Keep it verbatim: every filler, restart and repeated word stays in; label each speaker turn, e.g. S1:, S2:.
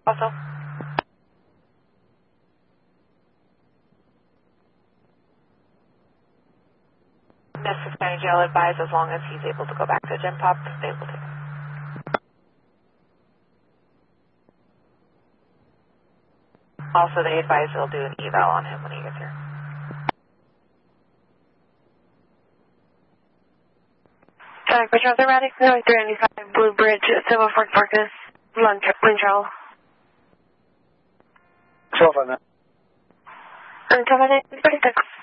S1: Also. Memphis County Jail advised as long as he's able to go back to Gen Pop, they will take him. Also, they advise they'll do an eval on him when he gets here.
S2: Sorry, Patrol Erratic, no, three ninety-five, Blue Bridge, Civil Fort Farkas, Lund Travel.
S3: twelve on that.
S2: And tell me, thirty-six.